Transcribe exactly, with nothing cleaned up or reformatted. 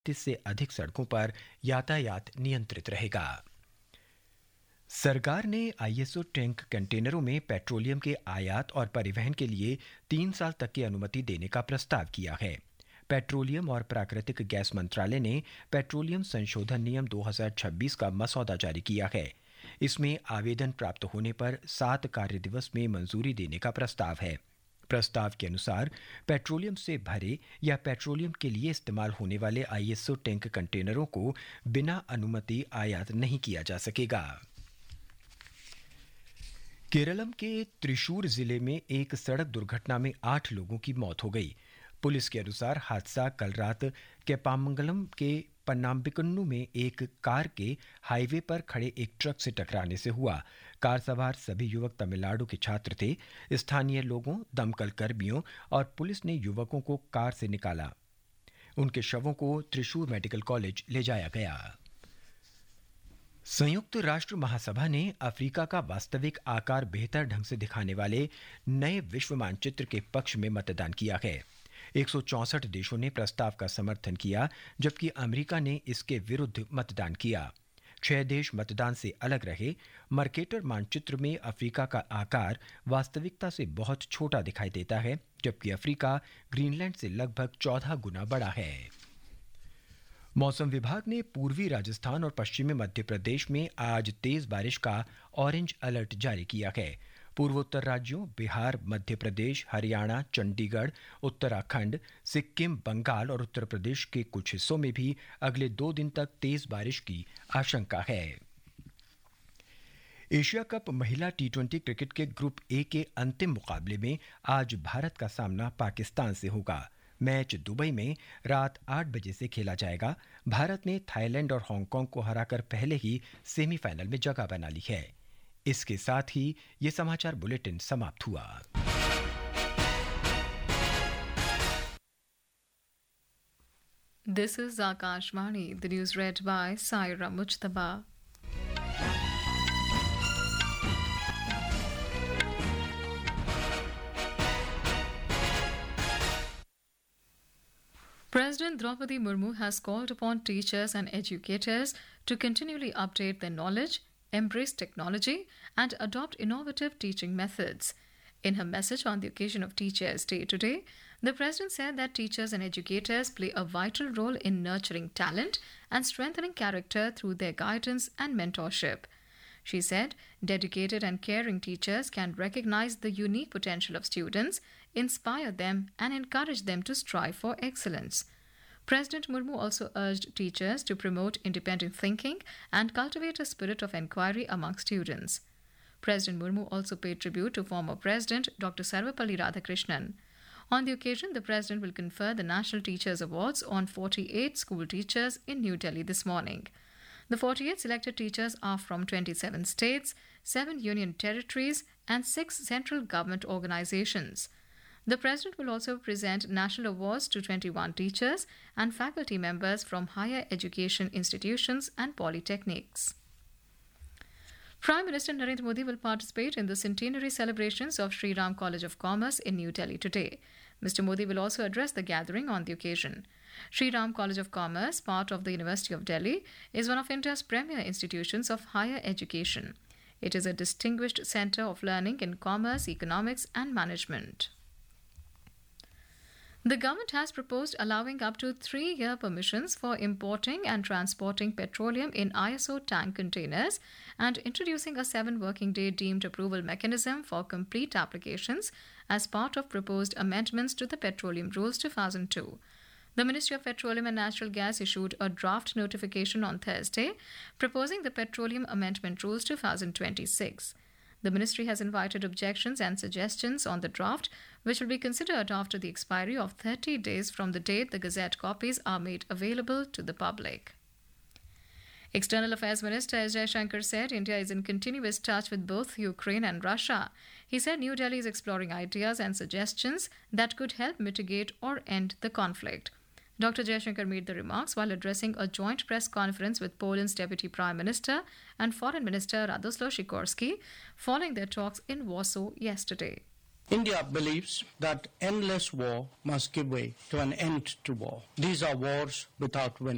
से अधिक सड़कों पर यातायात नियंत्रित रहेगा। सरकार ने आईएसओ टैंक कंटेनरों में पेट्रोलियम के आयात और परिवहन के लिए तीन साल तक की अनुमति देने का प्रस्ताव किया है। पेट्रोलियम और प्राकृतिक गैस मंत्रालय ने पेट्रोलियम संशोधन नियम दो हज़ार छब्बीस का मसौदा जारी किया है। इसमें आवेदन प्राप्त होने पर सात कार्य दिवस में मंजूरी देने का प्रस्ताव है। प्रस्ताव के अनुसार पेट्रोलियम से भरे या पेट्रोलियम के लिए इस्तेमाल होने वाले आईएसओ टैंक कंटेनरों को बिना अनुमति आयात नहीं किया जा सकेगा। केरलम के त्रिशूर जिले में एक सड़क दुर्घटना में आठ लोगों की मौत हो गई। पुलिस के अनुसार हादसा कल रात केपामंगलम के पन्नाम्बिकन्नू में एक कार के हाईवे पर खड़े एक ट्रक से टकराने से हुआ। कार सवार सभी युवक तमिलनाडु के छात्र थे। स्थानीय लोगों, दमकल कर्मियों और पुलिस ने युवकों को कार से निकाला। उनके शवों को त्रिशूर मेडिकल कॉलेज ले जाया गया। संयुक्त राष्ट्र महासभा ने अफ्रीका का वास्तविक आकार बेहतर ढंग से दिखाने वाले नए विश्व मानचित्र के पक्ष में मतदान किया है। एक सौ चौंसठ देशों ने प्रस्ताव का समर्थन किया, जबकि अमेरिका ने इसके विरुद्ध मतदान किया। छह देश मतदान से अलग रहे। मर्केटर मानचित्र में अफ्रीका का आकार वास्तविकता से बहुत छोटा दिखाई देता है, जबकि अफ्रीका ग्रीनलैंड से लगभग चौदह गुना बड़ा है। मौसम विभाग ने पूर्वी राजस्थान और पश्चिमी मध्य प्रदेश में आज तेज बारिश का ऑरेंज अलर्ट जारी किया है। पूर्वोत्तर राज्यों बिहार, मध्य प्रदेश, हरियाणा, चंडीगढ़, उत्तराखंड, सिक्किम, बंगाल और उत्तर प्रदेश के कुछ हिस्सों में भी अगले दो दिन तक तेज बारिश की आशंका है। एशिया कप महिला टी ट्वेंटी क्रिकेट के ग्रुप ए के अंतिम मुकाबले में आज भारत का सामना पाकिस्तान से होगा। मैच दुबई में रात आठ बजे से खेला जाएगा। भारत ने थाईलैंड और हांगकांग को हराकर पहले ही सेमीफाइनल में जगह बना ली है। इसके साथ ही ये समाचार बुलेटिन समाप्त हुआ। This is Akashvani, the news read by Saira Mujtaba. President Draupadi Murmu has called upon teachers and educators to continually update their knowledge, embrace technology, and adopt innovative teaching methods. In her message on the occasion of Teachers' Day today, the President said that teachers and educators play a vital role in nurturing talent and strengthening character through their guidance and mentorship. She said dedicated and caring teachers can recognize the unique potential of students, inspire them, and encourage them to strive for excellence. President Murmu also urged teachers to promote independent thinking and cultivate a spirit of inquiry among students. President Murmu also paid tribute to former President Doctor Sarvepalli Radhakrishnan. On the occasion, the President will confer the National Teachers Awards on forty-eight school teachers in New Delhi this morning. The forty-eight selected teachers are from twenty-seven states, seven union territories, and six central government organizations. The President will also present national awards to twenty-one teachers and faculty members from higher education institutions and polytechnics. Prime Minister Narendra Modi will participate in the centenary celebrations of Sri Ram College of Commerce in New Delhi today. Mister Modi will also address the gathering on the occasion. Sri Ram College of Commerce, part of the University of Delhi, is one of India's premier institutions of higher education. It is a distinguished centre of learning in commerce, economics, and management. The government has proposed allowing up to three-year permissions for importing and transporting petroleum in I S O tank containers and introducing a seven-working-day deemed approval mechanism for complete applications as part of proposed amendments to the Petroleum Rules two thousand two. The Ministry of Petroleum and Natural Gas issued a draft notification on Thursday proposing the Petroleum Amendment Rules two thousand twenty-six. The ministry has invited objections and suggestions on the draft, which will be considered after the expiry of thirty days from the date the Gazette copies are made available to the public. External Affairs Minister S. Jaishankar said India is in continuous touch with both Ukraine and Russia. He said New Delhi is exploring ideas and suggestions that could help mitigate or end the conflict. Doctor Jaishankar made the remarks while addressing a joint press conference with Poland's Deputy Prime Minister and Foreign Minister Radoslaw Sikorski following their talks in Warsaw yesterday. India believes that endless war must give way to an end to war. These are wars without winners.